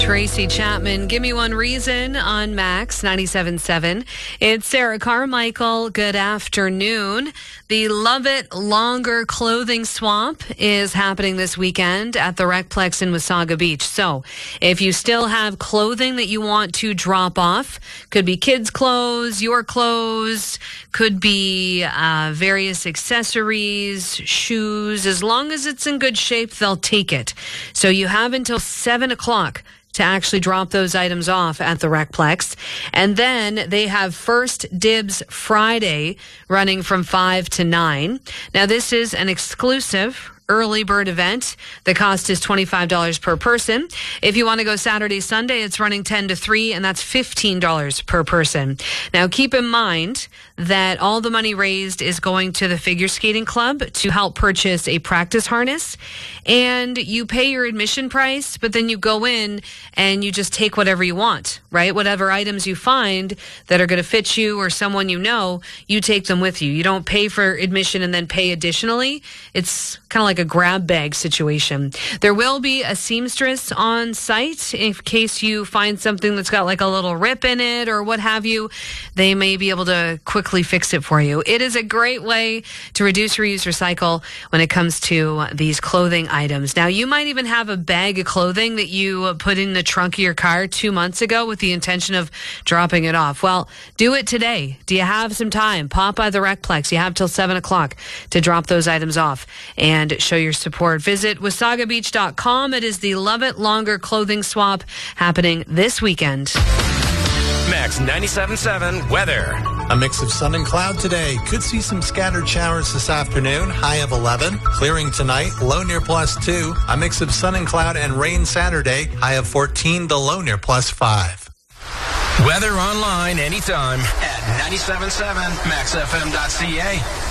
Tracy Chapman, Give Me One Reason on Max 97.7. It's Sarah Carmichael. Good afternoon. The Love It Longer clothing swap is happening this weekend at the Recplex in Wasaga Beach. So if you still have clothing that you want to drop off, could be kids' clothes, your clothes, could be various accessories, shoes. As long as it's in good shape, they'll take it. So you have until 7 o'clock to actually drop those items off at the Recplex. And then they have First Dibs Friday running from 5 to 9. Now, this is an exclusive early bird event. The cost is $25 per person. If you want to go Saturday, Sunday, it's running 10 to 3, and that's $15 per person. Now, keep in mind that all the money raised is going to the Figure Skating Club to help purchase a practice harness. And you pay your admission price, but then you go in and you just take whatever you want, right? Whatever items you find that are going to fit you or someone you know, you take them with you. You don't pay for admission and then pay additionally. It's kind of like a grab bag situation. There will be a seamstress on site in case you find something that's got like a little rip in it or what have you. They may be able to quickly fix it for you. It is a great way to reduce, reuse, recycle when it comes to these clothing items. Now, you might even have a bag of clothing that you put in the trunk of your car 2 months ago with the intention of dropping it off. Well, do it today. Do you have some time? Pop by the Recplex. You have till 7 o'clock to drop those items off and show your support. Visit wasagabeach.com. It is the Love It Longer clothing swap happening this weekend. Max 97.7 weather. A mix of sun and cloud today. Could see some scattered showers this afternoon. High of 11. Clearing tonight. Low near +2. A mix of sun and cloud and rain Saturday. High of 14. The low near +5. Weather online anytime at 97.7 maxfm.ca.